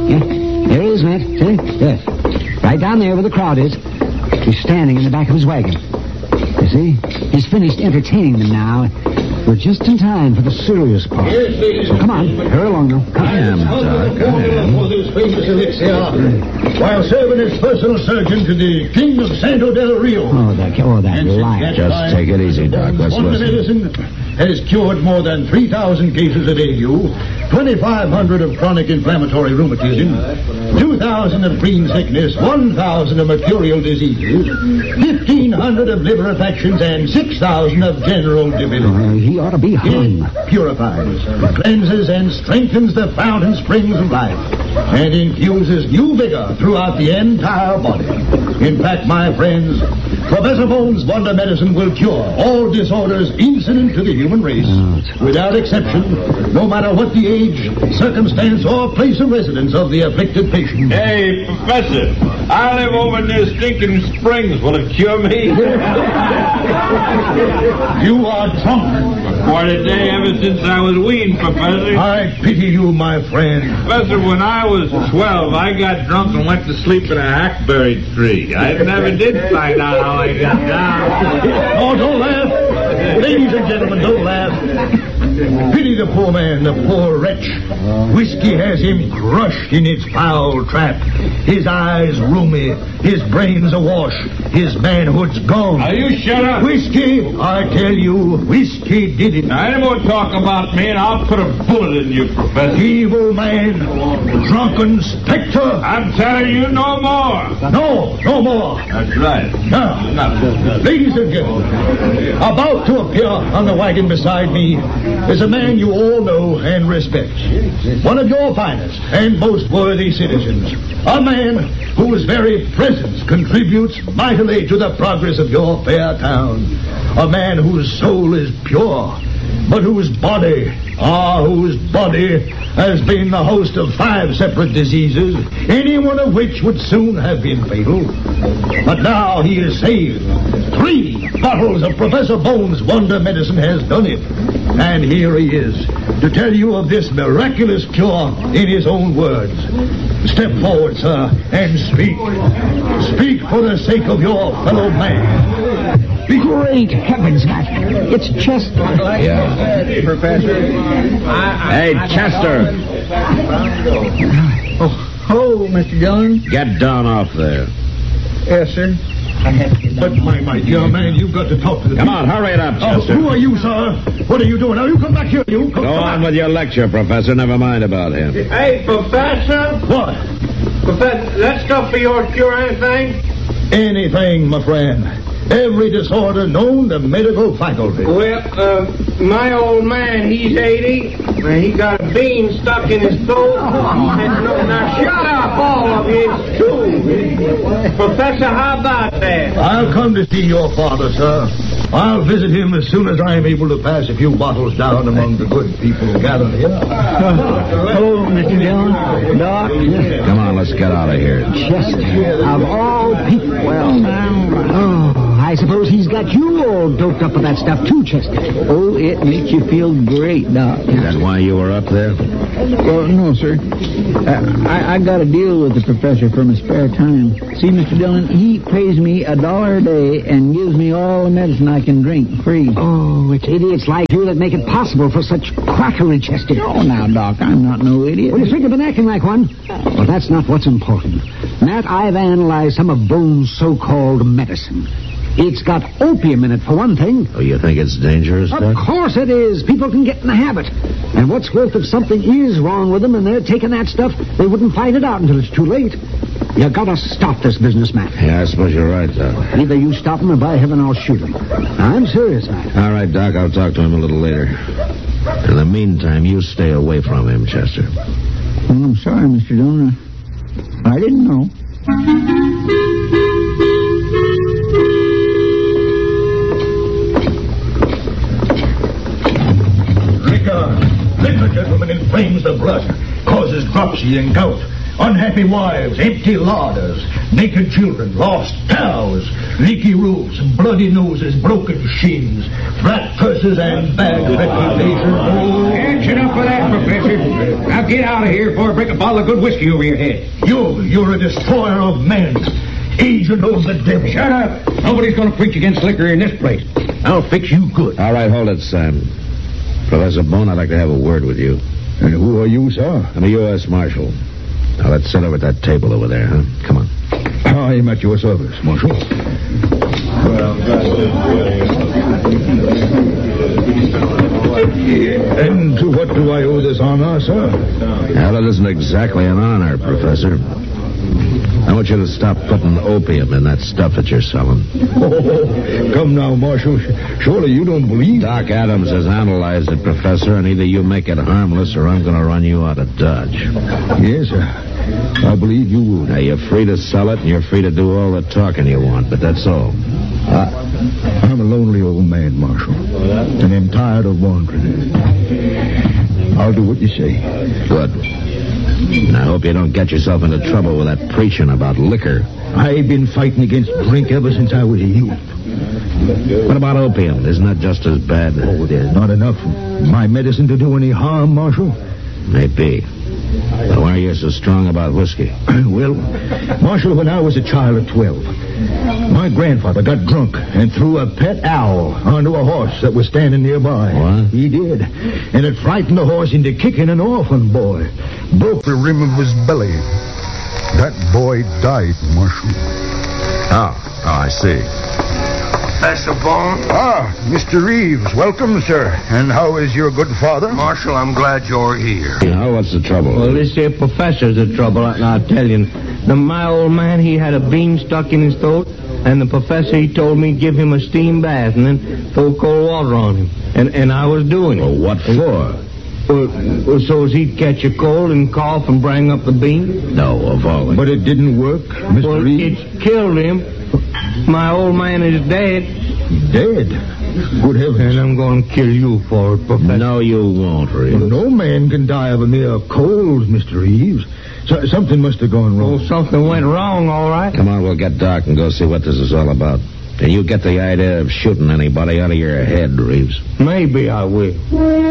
Yeah, there he is, Matt. See? Yes. Right down there where the crowd is. He's standing in the back of his wagon. You see? He's finished entertaining them now. We're just in time for the serious part. Yes, ladies. So come on, hurry along now. I am, Doc. For this famous elixir, while serving as personal surgeon to the King of Santo del Rio. Oh, that liar. Just take it easy, Doc. Let's Wonder listen. Medicine has cured more than 3,000 cases of ague, 2,500 of chronic inflammatory rheumatism, 2,000 of green sickness, 1,000 of mercurial diseases, 1,500 of liver affections, and 6,000 of general debility. He ought to be hung. It purifies, cleanses, and strengthens the fountain springs of life, and infuses new vigor throughout the entire body. In fact, my friends, Professor Bones' Wonder Medicine will cure all disorders incident to the human race, without exception, no matter what the age, circumstance, or place of residence of the afflicted patient. Hey, Professor, I live over near Stinking Springs. Will it cure me? You are drunk. Quite a day ever since I was weaned, Professor. I pity you, my friend. Professor, when I was 12, I got drunk and went to sleep in a hackberry tree. I never did find out how I got down. Oh, don't laugh. Ladies and gentlemen, don't laugh. Pity the poor man, the poor wretch. Whiskey has him crushed in its foul trap. His eyes rheumy, his brains awash, his manhood's gone. Now, you shut up. Whiskey, I tell you, whiskey did it. Now, any more talk about me and I'll put a bullet in you, Professor. Evil man, drunken specter. I'm telling you no more. No more. That's right. Now, ladies and gentlemen, about to appear on the wagon beside me is a man you all know and respect. One of your finest and most worthy citizens. A man whose very presence contributes mightily to the progress of your fair town. A man whose soul is pure, but whose body has been the host of 5 separate diseases, any one of which would soon have been fatal. But now he is saved. 3 bottles of Professor Bones' Wonder Medicine has done it. And here he is, to tell you of this miraculous cure in his own words. Step forward, sir, and speak. Speak for the sake of your fellow man. Great heavens, Matt. It's Chester. Yeah. Professor. Hey, Chester. Oh, Mr. Dillon. Get down off there. Yes, sir. But, my dear man, you've got to talk to the Come on, hurry it up, Chester. who are you, sir? What are you doing? Now, you come back here. You come Go on with your lecture, Professor. Never mind about him. Hey, Professor. What? Professor, that stuff for your cure anything? Anything, my friend. Every disorder known to medical faculty. Well, my old man, he's 80, and he got a bean stuck in his throat. Now, shut up, all of you, too. Professor, how about that? I'll come to see your father, sir. I'll visit him as soon as I'm able to pass a few bottles down among the good people gathered here. Hello, Mr. Dillon. Doc. Come on, let's get out of here. Chester, of all people. Well, now. I suppose he's got you all doped up with that stuff, too, Chester. Oh, it makes you feel great, Doc. Is that why you were up there? Well, no, sir. I got a deal with the professor for my spare time. See, Mr. Dillon, he pays me $1 a day and gives me all the medicine I can drink free. Oh, it's idiots like you that make it possible for such quackery, Chester. Oh, now, Doc, I'm not no idiot. Well, you think I've been acting like one? Well, that's not what's important. Matt, I've analyzed some of Bones' so-called medicine. It's got opium in it, for one thing. Oh, you think it's dangerous, Of Doc? course it is. People can get in the habit. And what's worth if something is wrong with them and they're taking that stuff, they wouldn't find it out until it's too late. You gotta stop this business, Matt. Yeah, I suppose you're right, Doc. Either you stop him or by heaven I'll shoot him. I'm serious, Matt. All right, Doc, I'll talk to him a little later. In the meantime, you stay away from him, Chester. Oh, I'm sorry, Mr. Dillon. I didn't know. Liquor, gentlemen, inflames the blood, causes dropsy and gout, unhappy wives, empty larders, naked children, lost cows, leaky roofs, bloody noses, broken shins, flat purses, and bad reputation. Oh, That's enough of that, Professor. Now get out of here before I break a bottle of good whiskey over your head. you're a destroyer of men, agent of the devil. Shut up. Nobody's going to preach against liquor in this place. I'll fix you good. All right, hold it, Sam. Professor Bone, I'd like to have a word with you. And who are you, sir? I'm a U.S. Marshal. Now, let's sit over at that table over there, huh? Come on. I am at your service, Marshal. And to what do I owe this honor, sir? Now, that isn't exactly an honor, Professor. I want you to stop putting opium in that stuff that you're selling. Oh, come now, Marshal. Surely you don't believe... Doc Adams has analyzed it, Professor, and either you make it harmless or I'm going to run you out of Dodge. Yes, sir. I believe you would. Now, you're free to sell it and you're free to do all the talking you want, but that's all. I'm a lonely old man, Marshal, and I'm tired of wandering. I'll do what you say. Good. And I hope you don't get yourself into trouble with that preaching about liquor. I've been fighting against drink ever since I was a youth. What about opium? Isn't that just as bad? Oh, there's not enough of my medicine to do any harm, Marshal. Maybe. But why are you so strong about whiskey? Well, Marshal, when I was a child of 12, my grandfather got drunk and threw a pet owl onto a horse that was standing nearby. What? He did. And it frightened the horse into kicking an orphan boy. Broke The rim of his belly. That boy died, Marshal. Oh, I see. Professor Bone? Ah, Mr. Reeves, welcome, sir. And how is your good father? Marshal, I'm glad you're here. Now, what's the trouble? Well, this here professor's the trouble, and I'll tell you. My old man, he had a bean stuck in his throat, and the professor, he told me to give him a steam bath and then throw cold water on him. And I was doing it. Well, what for? Well, so as he'd catch a cold and cough and bring up the bean. No, of all. But it didn't work, Mr. Well, Reeves. it's killed him. My old man is dead. Dead? Good heavens. And I'm going to kill you for it, Professor. No, you won't, Reeves. Well, no man can die of a mere cold, Mr. Reeves. Something must have gone wrong. Oh, something went wrong, all right. Come on, we'll get Doc and go see what this is all about. And you get the idea of shooting anybody out of your head, Reeves. Maybe I will.